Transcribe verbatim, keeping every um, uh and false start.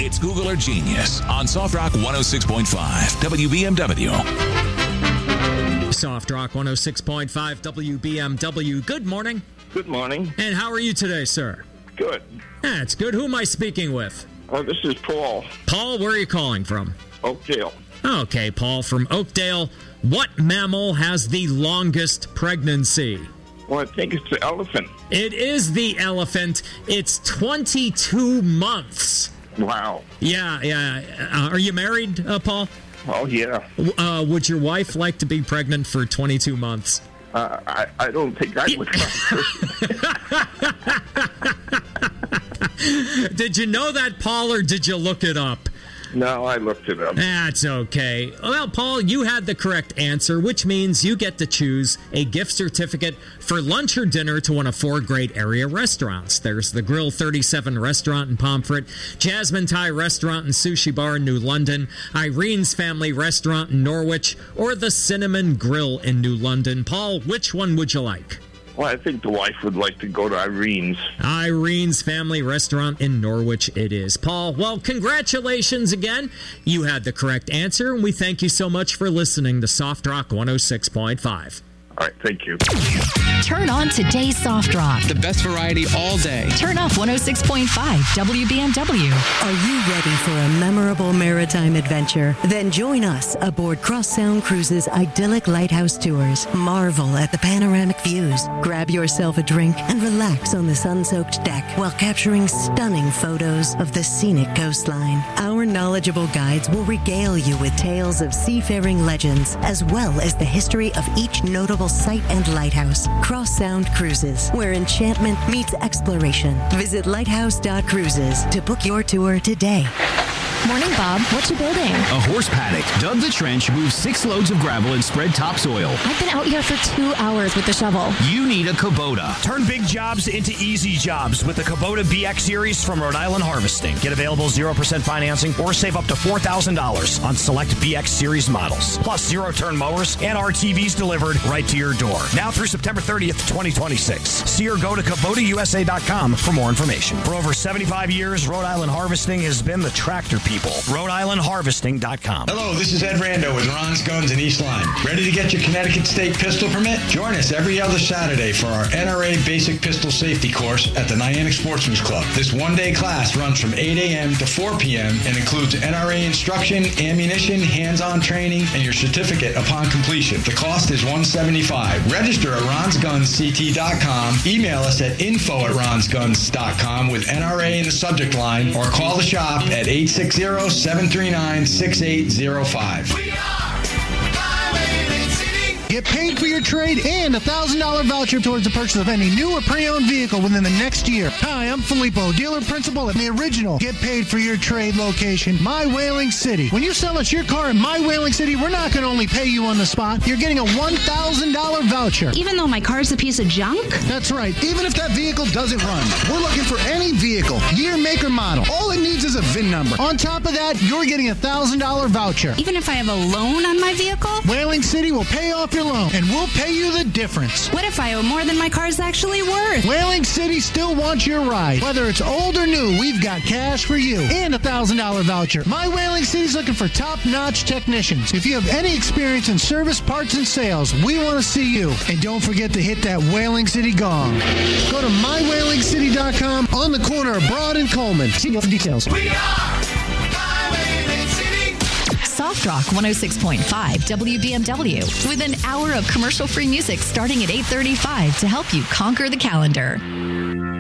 It's Google or Genius on Soft Rock one oh six point five W B M W. Soft Rock one oh six point five W B M W. Good morning. Good morning. And how are you today, sir? Good. That's good. Who am I speaking with? Oh, this is Paul. Paul, where are you calling from? Oakdale. Okay, Paul from Oakdale. What mammal has the longest pregnancy? Well, I think it's the elephant. It is the elephant. It's twenty-two months. Wow. Yeah, yeah. Uh, are you married, uh, Paul? Oh, yeah. Uh, would your wife like to be pregnant for twenty-two months? Uh, I, I don't think I would. Did you know that, Paul, or did you look it up? No, I looked it up. That's okay. Well, Paul, you had the correct answer, which means you get to choose a gift certificate for lunch or dinner to one of four great area restaurants. There's the Grill thirty-seven restaurant in Pomfret, Jasmine Thai restaurant and sushi bar in New London, Irene's Family restaurant in Norwich, or the Cinnamon Grill in New London. Paul, which one would you like? Well, I think the wife would like to go to Irene's. Irene's Family Restaurant in Norwich it is. Paul, well, congratulations again. You had the correct answer, and we thank you so much for listening to Soft Rock one oh six point five. All right, thank you. Turn on today's Soft Rock. The best variety all day. Turn up one oh six point five W B M W. Are you ready for a memorable maritime adventure? Then join us aboard Cross Sound Cruises' idyllic lighthouse tours. Marvel at the panoramic views. Grab yourself a drink and relax on the sun-soaked deck while capturing stunning photos of the scenic coastline. Our knowledgeable guides will regale you with tales of seafaring legends as well as the history of each notable site and lighthouse. Cross Sound Cruises, where enchantment meets exploration. Visit lighthouse dot cruises to book your tour today. Morning, Bob. What you building? A horse paddock. Dug the trench, moved six loads of gravel, and spread topsoil. I've been out here for two hours with the shovel. You need a Kubota. Turn big jobs into easy jobs with the Kubota B X Series from Rhode Island Harvesting. Get available zero percent financing or save up to four thousand dollars on select B X Series models. Plus zero-turn mowers and R T Vs delivered right to your door. Now through September thirtieth, twenty twenty-six. See or go to Kubota U S A dot com for more information. For over seventy-five years, Rhode Island Harvesting has been the tractor people. Rhode Island Harvesting dot com. Hello, this is Ed Rando with Ron's Guns in East Lyme. Ready to get your Connecticut State pistol permit? Join us every other Saturday for our N R A Basic Pistol Safety course at the Niantic Sportsman's Club. This one-day class runs from eight a.m. to four p.m. and includes N R A instruction, ammunition, hands-on training, and your certificate upon completion. The cost is one hundred seventy-five dollars. Register at Rons Guns C T dot com. Email us at info at Rons Guns dot com with N R A in the subject line, or call the shop at eight six zero, seven three nine, six eight zero five. Get paid for your trade and a one thousand dollars voucher towards the purchase of any new or pre-owned vehicle within the next year. Hi, I'm Filippo, dealer principal at the original Get Paid for Your Trade location, My Whaling City. When you sell us your car at My Whaling City, we're not going to only pay you on the spot. You're getting a one thousand dollars voucher. Even though my car's a piece of junk? That's right. Even if that vehicle doesn't run. We're looking for any vehicle, year, make, or model. All it needs is a V I N number. On top of that, you're getting a one thousand dollars voucher. Even if I have a loan on my vehicle? Whaling City will pay off your loan, and we'll pay you the difference. What if I owe more than my car's actually worth? Whaling City still wants your ride. Whether it's old or new, we've got cash for you and a one thousand dollars voucher. My Whaling City's looking for top-notch technicians. If you have any experience in service, parts, and sales, we want to see you. And don't forget to hit that Whaling City gong. Go to my whaling city dot com on the corner of Broad and Coleman. See you for details. We are Soft Rock one oh six point five W B M W with an hour of commercial-free music starting at eight thirty-five to help you conquer the calendar.